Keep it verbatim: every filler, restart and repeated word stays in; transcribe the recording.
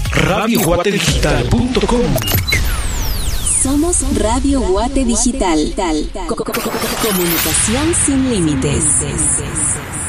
radio guate digital punto com. Somos Radio Guate Digital. Comunicación sin límites.